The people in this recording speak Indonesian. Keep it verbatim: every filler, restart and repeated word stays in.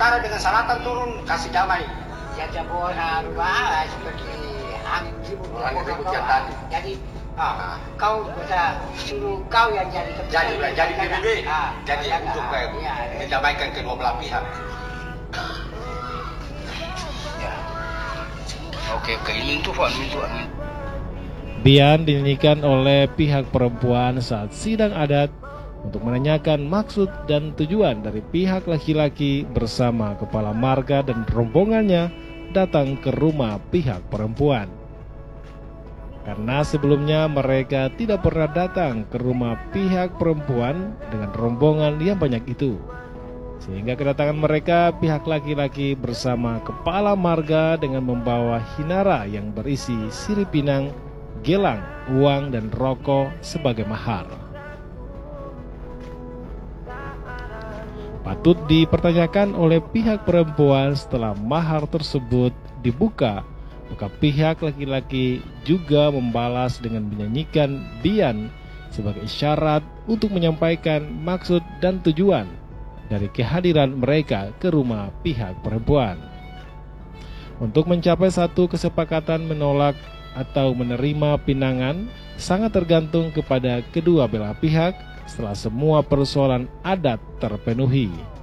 utara dengan selatan turun kasih damai. Ya jabo na rumah seperti angin ribut. Angin ribut yang tadi. Jadi ah, kau bisa suruh kau yang jadi jadi jadi P B B. Ah, jadi untuk ah, ya, mendamaikan kedua belah pihak. Ya. Oke, oke, ini tuh, ini tuh, ini. Bian dinyanyikan oleh pihak perempuan saat sidang adat untuk menanyakan maksud dan tujuan dari pihak laki-laki bersama kepala marga dan rombongannya datang ke rumah pihak perempuan. Karena sebelumnya mereka tidak pernah datang ke rumah pihak perempuan dengan rombongan yang banyak itu. Sehingga kedatangan mereka pihak laki-laki bersama kepala marga dengan membawa hinara yang berisi sirip pinang, gelang, uang, dan rokok sebagai mahar. Patut dipertanyakan oleh pihak perempuan setelah mahar tersebut dibuka, maka pihak laki-laki juga membalas dengan menyanyikan bian sebagai isyarat untuk menyampaikan maksud dan tujuan dari kehadiran mereka ke rumah pihak perempuan. Untuk mencapai satu kesepakatan menolak atau menerima pinangan sangat tergantung kepada kedua belah pihak setelah semua persoalan adat terpenuhi.